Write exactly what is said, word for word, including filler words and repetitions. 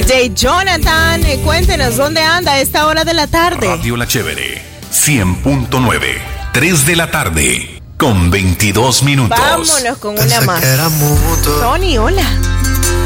D J Jonathan, eh, cuéntenos dónde anda a esta hora de la tarde. Radio La Chévere, cien punto nueve, tres de la tarde, con veintidós minutos. Vámonos con una más. Tony, hola.